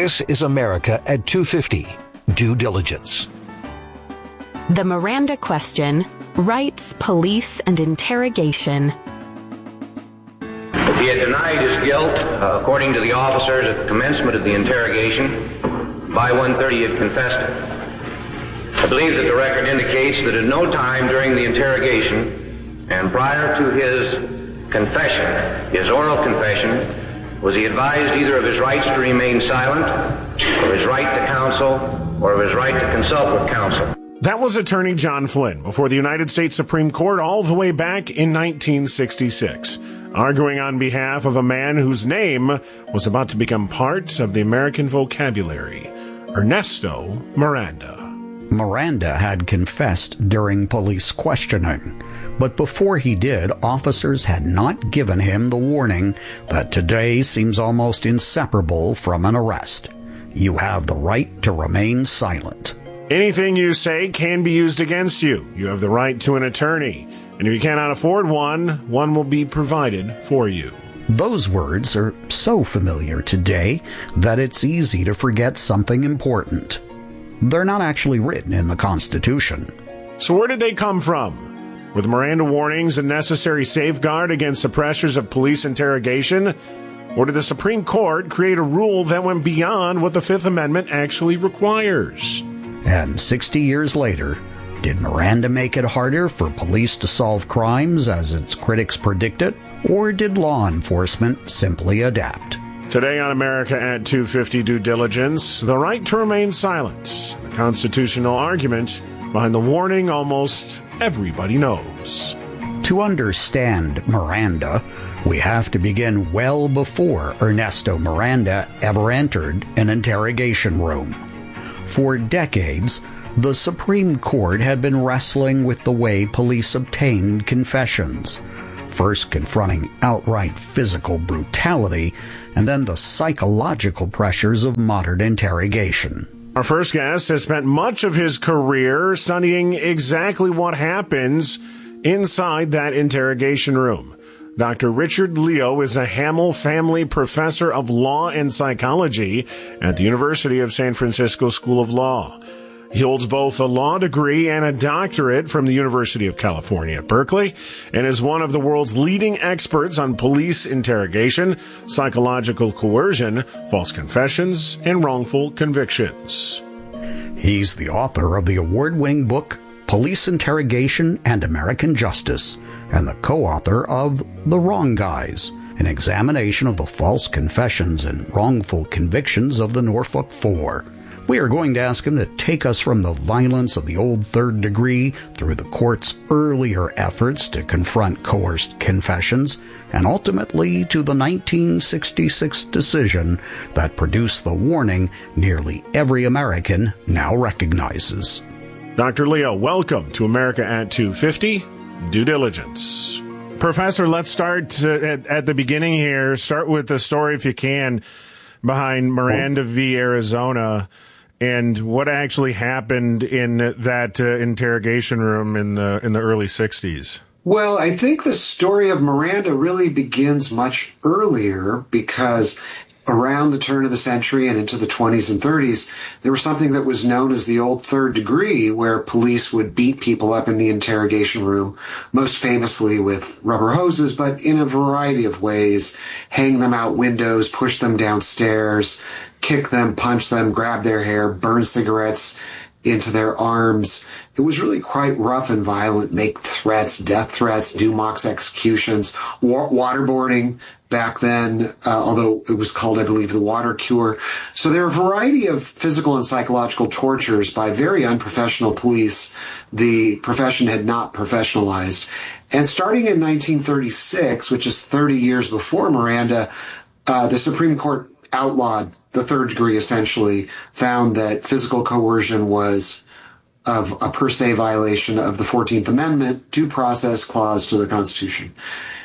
This is America at 2:50. Due diligence. The Miranda question: rights, police, and interrogation. If he had denied his guilt, according to the officers at the commencement of the interrogation, by 1:30 he had confessed it. I believe that the record indicates that at no time during the interrogation and prior to his confession, his oral confession, was he advised either of his rights to remain silent, or his right to counsel, or of his right to consult with counsel. That was Attorney John Flynn before the United States Supreme Court all the way back in 1966, arguing on behalf of a man whose name was about to become part of the American vocabulary, Ernesto Miranda. Miranda had confessed during police questioning, but before he did, officers had not given him the warning that today seems almost inseparable from an arrest. You have the right to remain silent. Anything you say can be used against you. You have the right to an attorney, and if you cannot afford one will be provided for you. Those words are so familiar today that it's easy to forget something important. They're not actually written in the Constitution. So where did they come from? Were the Miranda warnings a necessary safeguard against the pressures of police interrogation? Or did the Supreme Court create a rule that went beyond what the Fifth Amendment actually requires? And 60 years later, did Miranda make it harder for police to solve crimes as its critics predicted? Or did law enforcement simply adapt? Today on America at 2:50 Due Diligence, the right to remain silent, the constitutional argument behind the warning almost everybody knows. To understand Miranda, we have to begin well before Ernesto Miranda ever entered an interrogation room. For decades, the Supreme Court had been wrestling with the way police obtained confessions, first confronting outright physical brutality, and then the psychological pressures of modern interrogation. Our first guest has spent much of his career studying exactly what happens inside that interrogation room. Dr. Richard Leo is a Hamill Family Professor of Law and Psychology at the University of San Francisco School of Law. He holds both a law degree and a doctorate from the University of California at Berkeley, and is one of the world's leading experts on police interrogation, psychological coercion, false confessions, and wrongful convictions. He's the author of the award-winning book Police Interrogation and American Justice, and the co-author of The Wrong Guys, an examination of the false confessions and wrongful convictions of the Norfolk Four. We are going to ask him to take us from the violence of the old third degree through the court's earlier efforts to confront coerced confessions, and ultimately to the 1966 decision that produced the warning nearly every American now recognizes. Dr. Leo, welcome to America at 2:50, Due Diligence. Professor, let's start at the beginning here. Start with the story, if you can, behind Miranda v. Arizona, and what actually happened in that interrogation room in the early 60s. Well, I think the story of Miranda really begins much earlier, because around the turn of the century and into the 20s and 30s, there was something that was known as the old third degree, where police would beat people up in the interrogation room, most famously with rubber hoses, but in a variety of ways: hang them out windows, push them downstairs, kick them, punch them, grab their hair, burn cigarettes into their arms. It was really quite rough and violent, make threats, death threats, do mock executions, waterboarding back then, although it was called, I believe, the water cure. So there are a variety of physical and psychological tortures by very unprofessional police. The profession had not professionalized. And starting in 1936, which is 30 years before Miranda, the Supreme Court outlawed the third degree, essentially, found that physical coercion was of a per se violation of the 14th Amendment due process clause to the Constitution.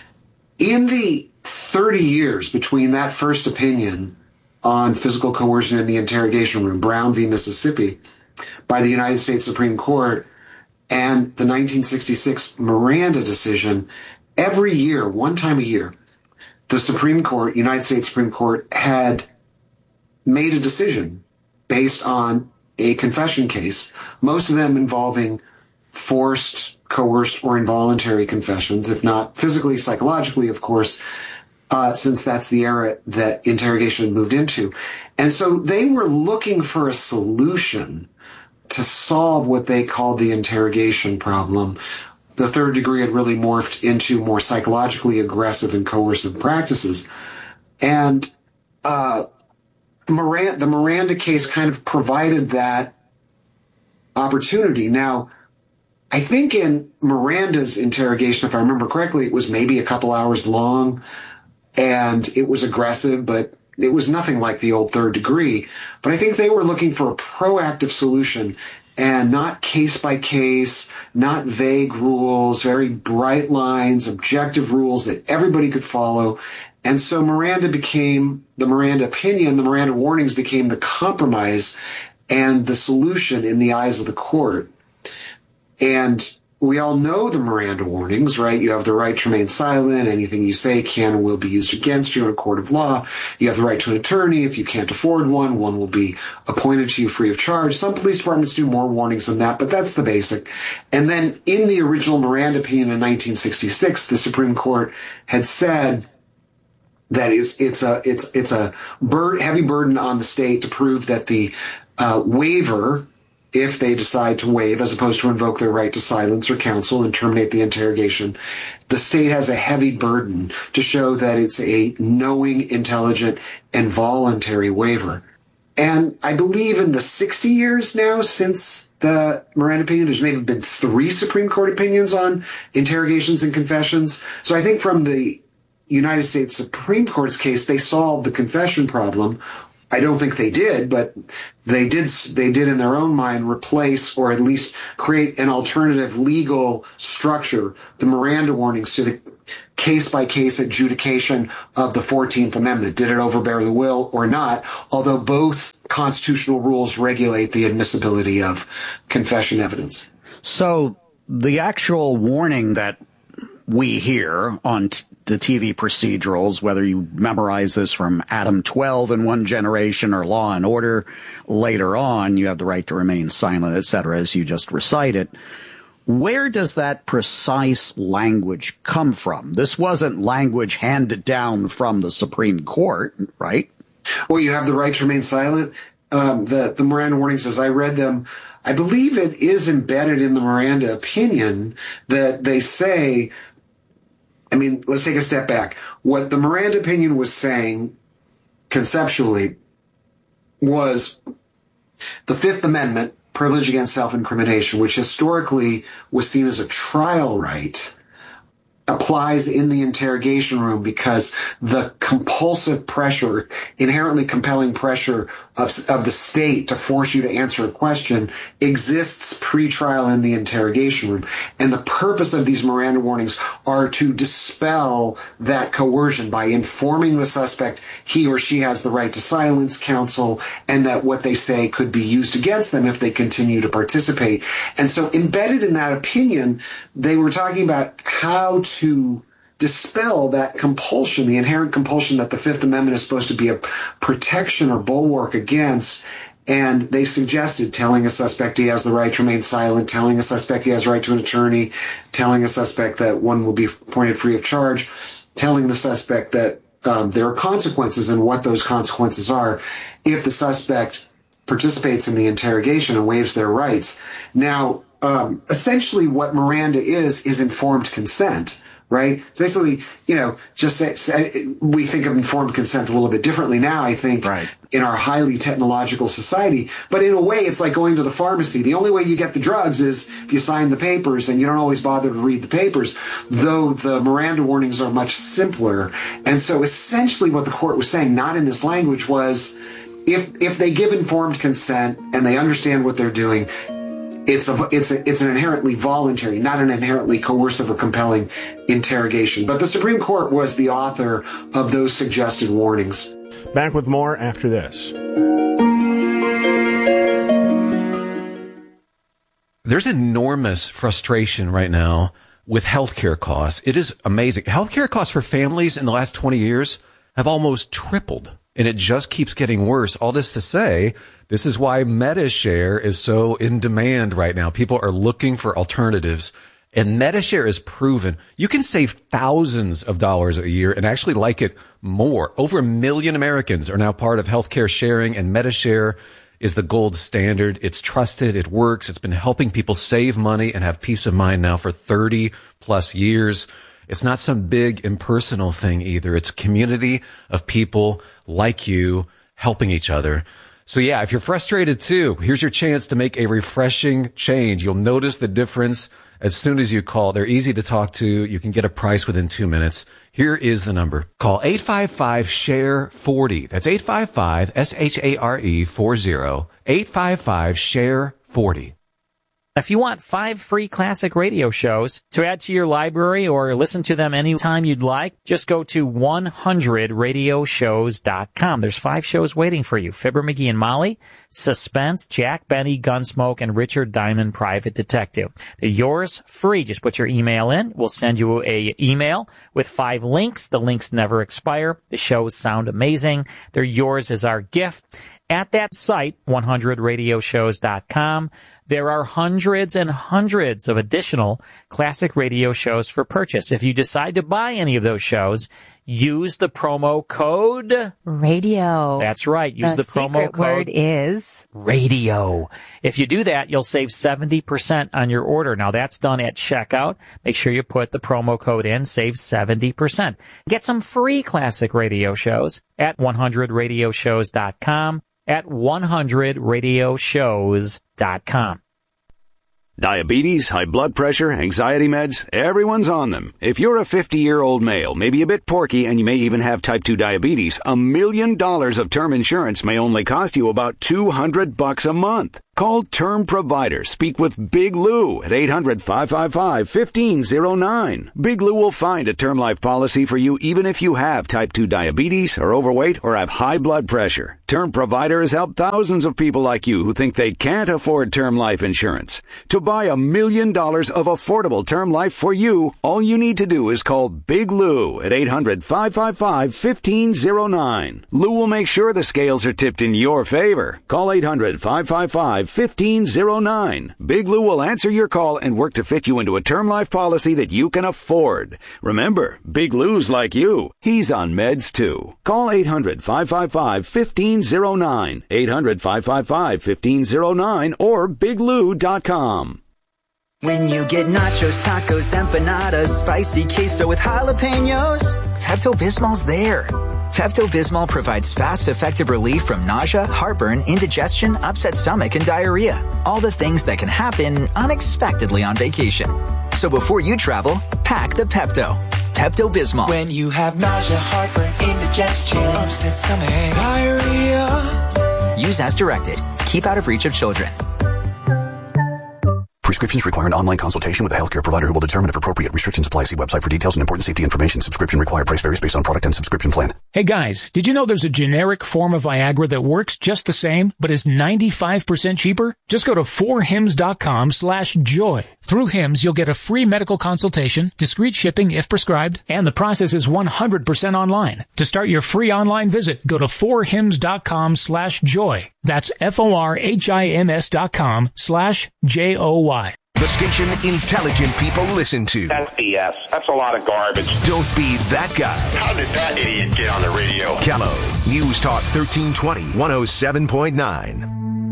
In the 30 years between that first opinion on physical coercion in the interrogation room, Brown v. Mississippi, by the United States Supreme Court, and the 1966 Miranda decision, every year, one time a year, the Supreme Court, United States Supreme Court, had made a decision based on a confession case, most of them involving forced, coerced, or involuntary confessions, if not physically, psychologically, of course, since that's the era that interrogation had moved into. And so they were looking for a solution to solve what they called the interrogation problem. The third degree had really morphed into more psychologically aggressive and coercive practices. And the Miranda case kind of provided that opportunity. Now, I think in Miranda's interrogation, if I remember correctly, it was maybe a couple hours long, and it was aggressive, but it was nothing like the old third degree. But I think they were looking for a proactive solution and not case by case, not vague rules, very bright lines, objective rules that everybody could follow. And so Miranda became the Miranda opinion, the Miranda warnings became the compromise and the solution in the eyes of the court. And we all know the Miranda warnings, right? You have the right to remain silent. Anything you say can and will be used against you in a court of law. You have the right to an attorney. If you can't afford one, one will be appointed to you free of charge. Some police departments do more warnings than that, but that's the basic. And then in the original Miranda opinion in 1966, the Supreme Court had said that it's a heavy burden on the state to prove that the waiver, if they decide to waive as opposed to invoke their right to silence or counsel and terminate the interrogation, the state has a heavy burden to show that it's a knowing, intelligent, and voluntary waiver. And I believe in the 60 years now since the Miranda opinion, there's maybe been 3 Supreme Court opinions on interrogations and confessions. So I think from the United States Supreme Court's case, they solved the confession problem. I don't think they did, but they did in their own mind replace or at least create an alternative legal structure, the Miranda warnings, to the case-by-case adjudication of the 14th Amendment. Did it overbear the will or not? Although both constitutional rules regulate the admissibility of confession evidence. So the actual warning that we hear on the TV procedurals, whether you memorize this from Adam 12 in one generation or Law and Order later on, you have the right to remain silent, etc., as you just recited. Where does that precise language come from? This wasn't language handed down from the Supreme Court, right? Well, you have the right to remain silent. The Miranda warnings, as I read them, I believe it is embedded in the Miranda opinion that they say, I mean, let's take a step back. What the Miranda opinion was saying conceptually was the Fifth Amendment, privilege against self-incrimination, which historically was seen as a trial right, applies in the interrogation room because the compulsive pressure, inherently compelling pressure of the state to force you to answer a question exists pre-trial in the interrogation room. And the purpose of these Miranda warnings are to dispel that coercion by informing the suspect he or she has the right to silence, counsel, and that what they say could be used against them if they continue to participate. And so embedded in that opinion, they were talking about how to dispel that compulsion, the inherent compulsion that the Fifth Amendment is supposed to be a protection or bulwark against. And they suggested telling a suspect he has the right to remain silent, telling a suspect he has the right to an attorney, telling a suspect that one will be appointed free of charge, telling the suspect that there are consequences and what those consequences are if the suspect participates in the interrogation and waives their rights. Now, essentially what Miranda is informed consent, right? So basically, just say, we think of informed consent a little bit differently now, I think, right, in our highly technological society. But in a way, it's like going to the pharmacy. The only way you get the drugs is if you sign the papers, and you don't always bother to read the papers, though the Miranda warnings are much simpler. And so essentially what the court was saying, not in this language, was if they give informed consent and they understand what they're doing, it's an inherently voluntary, not an inherently coercive or compelling interrogation. But the Supreme Court was the author of those suggested warnings. Back with more after this. There's enormous frustration right now with healthcare costs. It is amazing. Healthcare costs for families in the last 20 years have almost tripled. and it just keeps getting worse. All this to say, this is why MediShare is so in demand right now. People are looking for alternatives, and MediShare is proven. You can save thousands of dollars a year and actually like it more. Over 1 million Americans are now part of healthcare sharing, and MediShare is the gold standard. It's trusted. It works. It's been helping people save money and have peace of mind now for 30 plus years. It's not some big impersonal thing either. It's a community of people like you helping each other. So yeah, if you're frustrated too, here's your chance to make a refreshing change. You'll notice the difference as soon as you call. They're easy to talk to. You can get a price within 2 minutes. Here is the number. Call 855-SHARE-40. That's 855-SHARE-40. 855-SHARE-40. If you want 5 free classic radio shows to add to your library or listen to them anytime you'd like, just go to 100radioshows.com. There's 5 shows waiting for you. Fibber McGee and Molly, Suspense, Jack Benny, Gunsmoke, and Richard Diamond, Private Detective. They're yours free. Just put your email in. We'll send you a email with 5 links. The links never expire. The shows sound amazing. They're yours as our gift. At that site, 100radioshows.com, there are hundreds and hundreds of additional classic radio shows for purchase. If you decide to buy any of those shows, use the promo code radio. That's right. Use the promo code. The secret word is radio. If you do that, you'll save 70% on your order. Now that's done at checkout. Make sure you put the promo code in, save 70%. Get some free classic radio shows at 100radioshows.com. at 100radioshows.com. Diabetes, high blood pressure, anxiety meds, everyone's on them. If you're a 50-year-old male, maybe a bit porky, and you may even have type 2 diabetes, $1 million of term insurance may only cost you about $200 a month. Call Term Provider. Speak with Big Lou at 800-555-1509. Big Lou will find a term life policy for you even if you have type 2 diabetes, are overweight, or have high blood pressure. Term Provider has helped thousands of people like you who think they can't afford term life insurance. To buy $1 million of affordable term life for you, all you need to do is call Big Lou at 800-555-1509. Lou will make sure the scales are tipped in your favor. Call 800-555-1509. Big Lou will answer your call and work to fit you into a term life policy that you can afford. Remember, Big Lou's like you. He's on meds too. Call 800-555-1509. 800-555-1509 or biglou.com. When you get nachos, tacos, empanadas, spicy queso with jalapenos, Pepto-Bismol's there. Pepto-Bismol provides fast, effective relief from nausea, heartburn, indigestion, upset stomach, and diarrhea. All the things that can happen unexpectedly on vacation. So before you travel, pack the Pepto. Pepto-Bismol. When you have nausea, heartburn, indigestion, upset stomach, diarrhea. Use as directed. Keep out of reach of children. Prescriptions require an online consultation with a healthcare provider who will determine if appropriate. Restrictions apply. See website for details and important safety information. Subscription required. Price varies based on product and subscription plan. Hey guys, did you know there's a generic form of Viagra that works just the same, but is 95% cheaper? Just go to 4hims.com/joy. Through Hims, you'll get a free medical consultation, discreet shipping if prescribed, and the process is 100% online. To start your free online visit, go to 4hims.com/joy. That's FORHIMS.com/JOY. The station intelligent people listen to. That's BS. That's a lot of garbage. Don't be that guy. How did that idiot get on the radio? Kello, News Talk 1320, 107.9.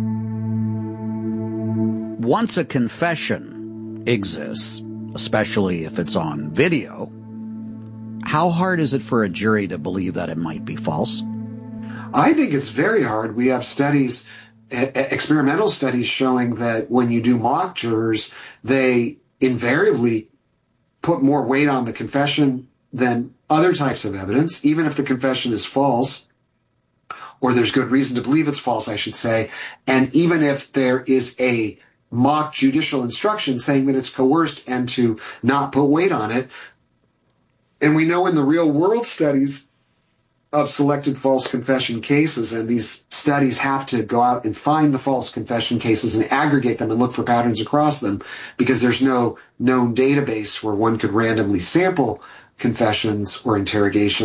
Once a confession exists, especially if it's on video, how hard is it for a jury to believe that it might be false? I think it's very hard. We have studies, experimental studies showing that when you do mock jurors, they invariably put more weight on the confession than other types of evidence, even if the confession is false, or there's good reason to believe it's false, I should say. And even if there is a mock judicial instruction saying that it's coerced and to not put weight on it. And we know in the real world studies of selected false confession cases, and these studies have to go out and find the false confession cases and aggregate them and look for patterns across them, because there's no known database where one could randomly sample confessions or interrogations.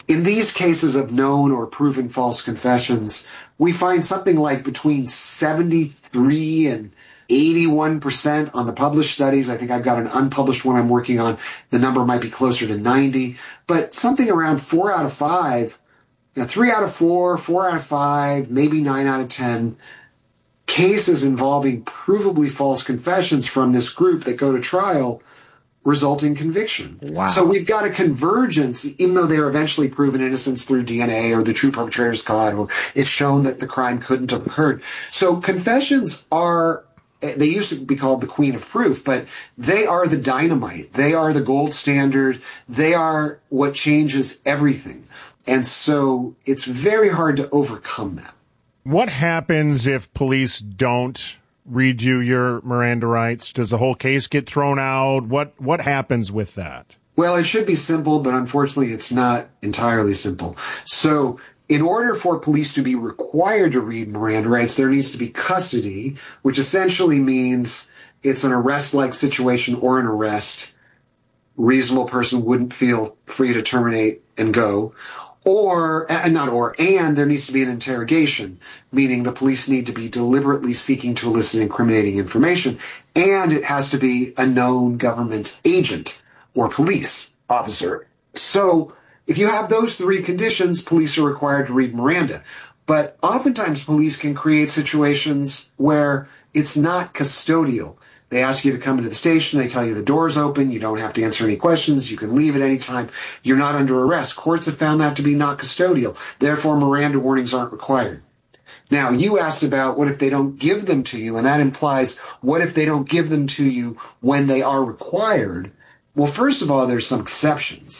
In these cases of known or proven false confessions, we find something like between 73 and 81% on the published studies. I think I've got an unpublished one I'm working on. The number might be closer to 90, but something around 4 out of 5, 3 out of 4, 4 out of 5, maybe 9 out of 10 cases involving provably false confessions from this group that go to trial result in conviction. Wow. So we've got a convergence, even though they're eventually proven innocence through DNA or the true perpetrator's caught, or it's shown that the crime couldn't have occurred. So confessions they used to be called the queen of proof, but they are the dynamite. They are the gold standard. They are what changes everything. And so it's very hard to overcome that. What happens if police don't read you your Miranda rights? Does the whole case get thrown out? What happens with that? Well, it should be simple, but unfortunately it's not entirely simple. So in order for police to be required to read Miranda rights, there needs to be custody, which essentially means it's an arrest-like situation or an arrest. Reasonable person wouldn't feel free to terminate and go. And there needs to be an interrogation, meaning the police need to be deliberately seeking to elicit incriminating information, and it has to be a known government agent or police officer. So if you have those three conditions, police are required to read Miranda. But oftentimes police can create situations where it's not custodial. They ask you to come into the station. They tell you the door's open. You don't have to answer any questions. You can leave at any time. You're not under arrest. Courts have found that to be not custodial. Therefore, Miranda warnings aren't required. Now, you asked about what if they don't give them to you, and that implies what if they don't give them to you when they are required? Well, first of all, there's some exceptions.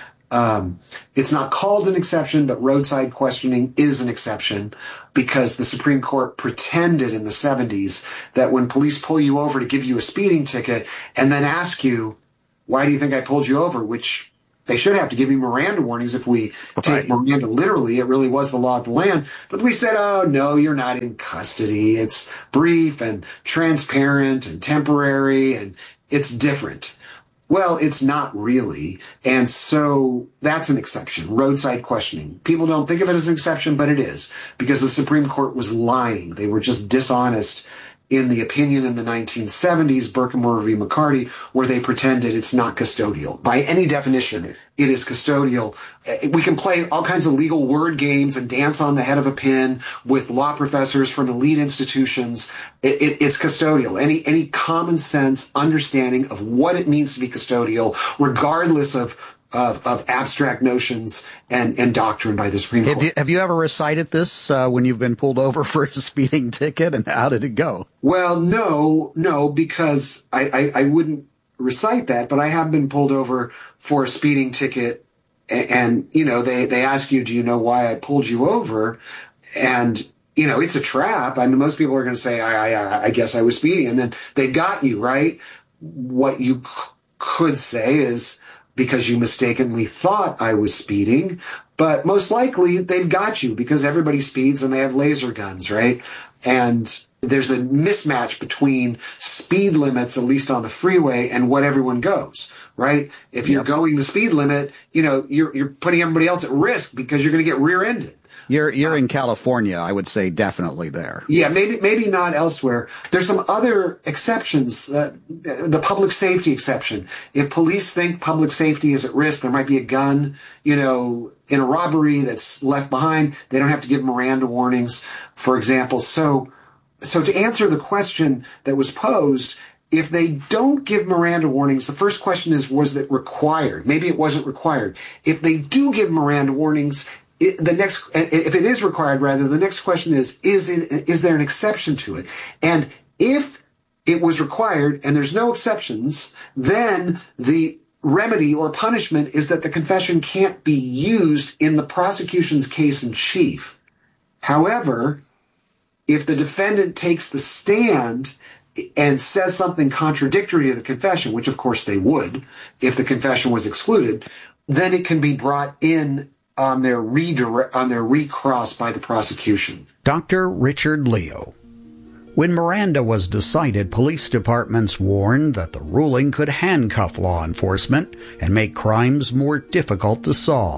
It's not called an exception, but roadside questioning is an exception because the Supreme Court pretended in the 70s that when police pull you over to give you a speeding ticket and then ask you, why do you think I pulled you over? Which they should have to give you Miranda warnings if we take Miranda literally. It really was the law of the land. The police said, oh, no, you're not in custody. It's brief and transparent and temporary and it's different. Well, it's not really. And so that's an exception, roadside questioning. People don't think of it as an exception, but it is because the Supreme Court was lying. They were just dishonest in the opinion in the 1970s, Berkemore v. McCarty, where they pretended it's not custodial. By any definition, it is custodial. We can play all kinds of legal word games and dance on the head of a pin with law professors from elite institutions. It's custodial. Any common sense understanding of what it means to be custodial, regardless of abstract notions and doctrine by the Supreme Court. Have you ever recited this when you've been pulled over for a speeding ticket, and how did it go? Well, no, because I wouldn't recite that, but I have been pulled over for a speeding ticket, and they ask you, do you know why I pulled you over? And it's a trap. I mean, most people are going to say, I guess I was speeding, and then they got you, right? What you could say is, because you mistakenly thought I was speeding, but most likely they've got you because everybody speeds and they have laser guns, right? And there's a mismatch between speed limits, at least on the freeway, and what everyone goes, right? If you're going the speed limit, you're putting everybody else at risk because you're going to get rear-ended. You're in California, I would say definitely there. Yeah, maybe not elsewhere. There's some other exceptions, the public safety exception. If police think public safety is at risk, there might be a gun, in a robbery that's left behind. They don't have to give Miranda warnings, for example. So to answer the question that was posed, if they don't give Miranda warnings, the first question is, was it required? Maybe it wasn't required. If they do give Miranda warnings, if it is required, the next question is there an exception to it? And if it was required and there's no exceptions, then the remedy or punishment is that the confession can't be used in the prosecution's case in chief. However, if the defendant takes the stand and says something contradictory to the confession, which of course they would if the confession was excluded, then it can be brought in on their recross by the prosecution. Dr. Richard Leo. When Miranda was decided, police departments warned that the ruling could handcuff law enforcement and make crimes more difficult to solve.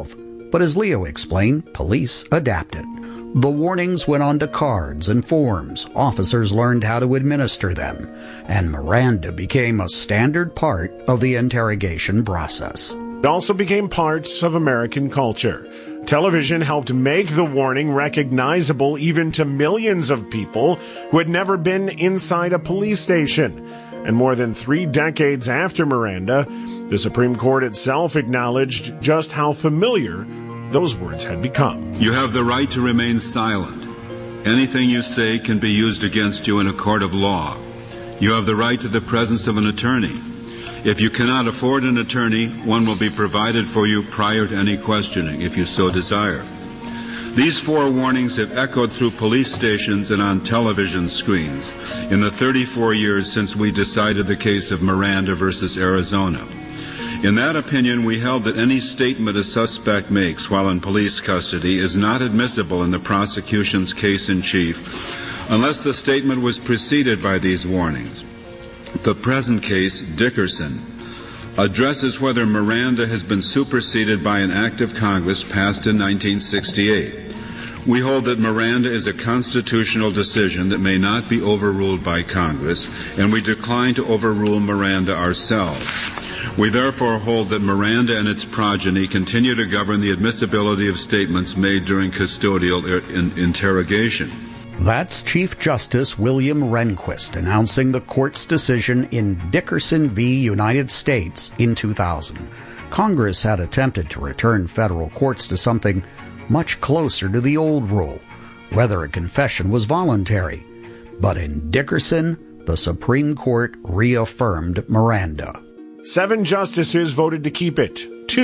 But as Leo explained, police adapted. The warnings went onto cards and forms. Officers learned how to administer them, and Miranda became a standard part of the interrogation process. It also became parts of American culture. Television helped make the warning recognizable even to millions of people who had never been inside a police station. And more than 3 decades after Miranda, the Supreme Court itself acknowledged just how familiar those words had become. You have the right to remain silent. Anything you say can be used against you in a court of law. You have the right to the presence of an attorney. If you cannot afford an attorney, one will be provided for you prior to any questioning, if you so desire. These 4 warnings have echoed through police stations and on television screens in the 34 years since we decided the case of Miranda versus Arizona. In that opinion, we held that any statement a suspect makes while in police custody is not admissible in the prosecution's case in chief unless the statement was preceded by these warnings. The present case, Dickerson, addresses whether Miranda has been superseded by an act of Congress passed in 1968. We hold that Miranda is a constitutional decision that may not be overruled by Congress, and we decline to overrule Miranda ourselves. We therefore hold that Miranda and its progeny continue to govern the admissibility of statements made during custodial interrogation. That's Chief Justice William Rehnquist announcing the court's decision in Dickerson v. United States in 2000. Congress had attempted to return federal courts to something much closer to the old rule, whether a confession was voluntary. But in Dickerson, the Supreme Court reaffirmed Miranda. 7 justices voted to keep it.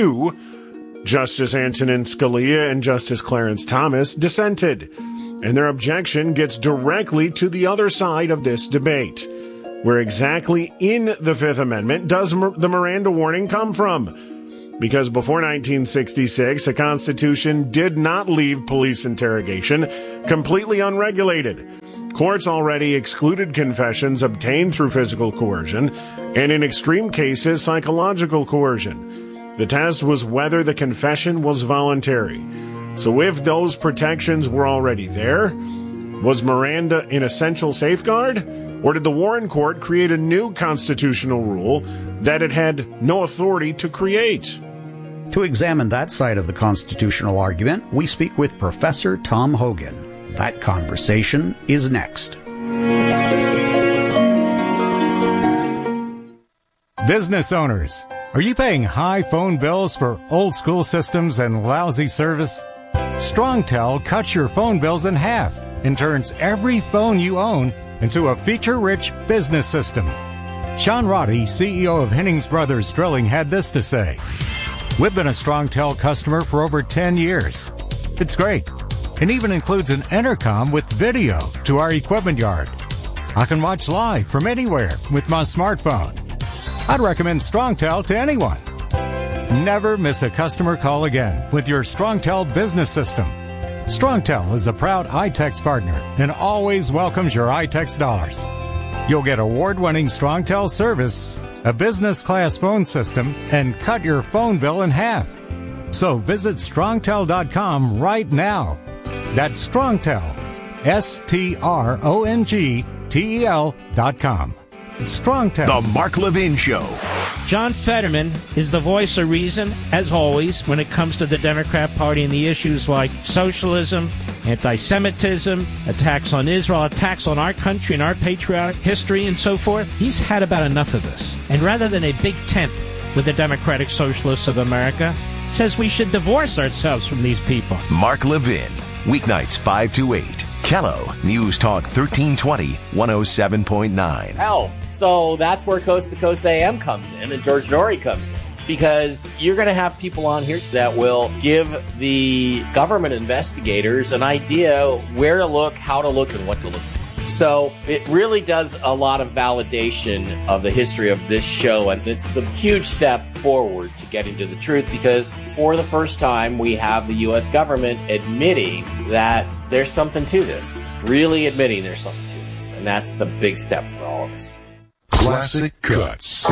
2, Justice Antonin Scalia and Justice Clarence Thomas, dissented. And their objection gets directly to the other side of this debate. Where exactly in the Fifth Amendment does the Miranda warning come from? Because before 1966, the Constitution did not leave police interrogation completely unregulated. Courts already excluded confessions obtained through physical coercion, and in extreme cases, psychological coercion. The test was whether the confession was voluntary. So if those protections were already there, was Miranda an essential safeguard? Or did the Warren Court create a new constitutional rule that it had no authority to create? To examine that side of the constitutional argument, we speak with Professor Tom Hogan. That conversation is next. Business owners, are you paying high phone bills for old school systems and lousy service? StrongTel cuts your phone bills in half and turns every phone you own into a feature-rich business system. Sean Roddy, CEO of Hennings Brothers Drilling, had this to say. We've been a StrongTel customer for over 10 years. It's great. It even includes an intercom with video to our equipment yard. I can watch live from anywhere with my smartphone. I'd recommend StrongTel to anyone. Never miss a customer call again with your StrongTel business system. StrongTel is a proud iTex partner and always welcomes your iTex dollars. You'll get award-winning StrongTel service, a business-class phone system, and cut your phone bill in half. So visit StrongTel.com right now. That's StrongTel, StrongTel.com. It's StrongTel. The Mark Levin Show. John Fetterman is the voice of reason, as always, when it comes to the Democrat Party and the issues like socialism, anti-Semitism, attacks on Israel, attacks on our country and our patriotic history and so forth. He's had about enough of this. And rather than a big tent with the Democratic Socialists of America, says we should divorce ourselves from these people. Mark Levin, weeknights 5 to 8. Kello, News Talk 1320, 107.9. Hell, so that's where Coast to Coast AM comes in and George Norrie comes in. Because you're going to have people on here that will give the government investigators an idea where to look, how to look, and what to look for. So it really does a lot of validation of the history of this show, and this is a huge step forward to getting to the truth, because for the first time we have the U.S. government admitting that there's something to this, really admitting there's something to this, and that's the big step for all of us. Classic Cuts.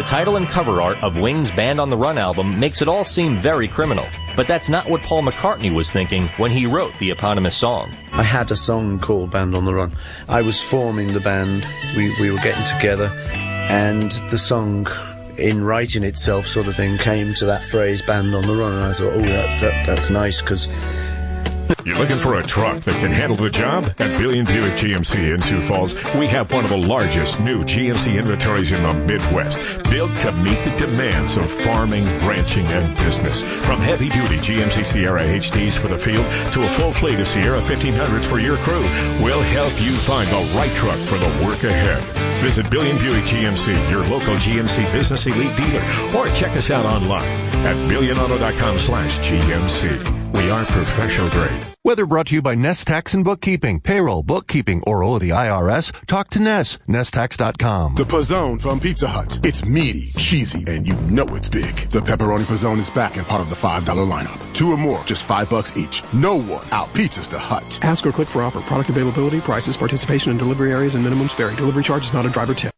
title and cover art of Wings' Band on the Run album makes it all seem very criminal. But that's not what Paul McCartney was thinking when he wrote the eponymous song. I had a song called Band on the Run. I was forming the band. We were getting together, and the song, in writing itself sort of thing, came to that phrase, Band on the Run, and I thought, that's nice, because... You're looking for a truck that can handle the job? At Billion Buick GMC in Sioux Falls, we have one of the largest new GMC inventories in the Midwest, built to meet the demands of farming, ranching, and business. From heavy-duty GMC Sierra HDs for the field to a full fleet of Sierra 1500s for your crew, we'll help you find the right truck for the work ahead. Visit Billion Buick GMC, your local GMC Business Elite dealer, or check us out online at billionauto.com/GMC. We are professional grade. Whether brought to you by Nest Tax and Bookkeeping, Payroll, Bookkeeping, or the IRS, talk to Nest, nesttax.com. The Pizzone from Pizza Hut. It's meaty, cheesy, and you know it's big. The Pepperoni Pizzone is back and part of the $5 lineup. 2 or more, just $5 each. No one out-pizzas the Hut. Ask or click for offer. Product availability, prices, participation in delivery areas, and minimums vary. Delivery charge is not a driver tip.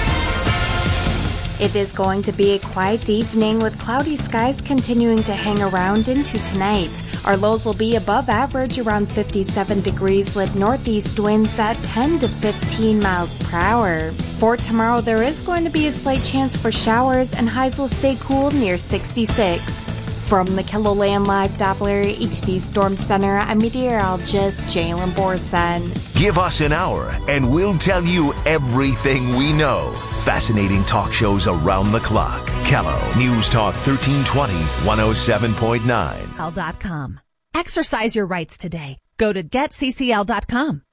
It is going to be a quiet evening with cloudy skies continuing to hang around into tonight. Our lows will be above average around 57 degrees with northeast winds at 10 to 15 miles per hour. For tomorrow, there is going to be a slight chance for showers and highs will stay cool near 66. From the KELOLAND Live Doppler HD Storm Center, I'm meteorologist Jalen Borson. Give us an hour and we'll tell you everything we know. Fascinating talk shows around the clock. Kello News Talk 1320, 107.9. CCL.com. Exercise your rights today. Go to GetCCL.com.